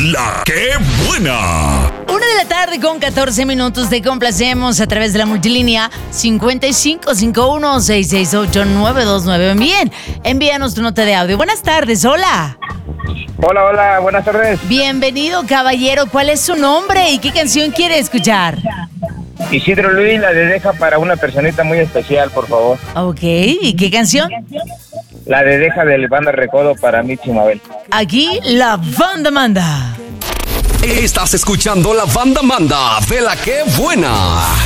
La que buena. 1:14 Te complacemos a través de la multilínea 5551-668-929. Envíanos tu nota de audio. Buenas tardes, hola. Hola, buenas tardes. Bienvenido, caballero. ¿Cuál es su nombre y qué canción quiere escuchar? Isidro Luis, la de Deja para una personita muy especial, por favor. Ok, ¿y qué canción? La de Deja del Banda Recodo para Mitzi Mabel. Aquí la banda manda. Estás escuchando la banda manda de La que buena.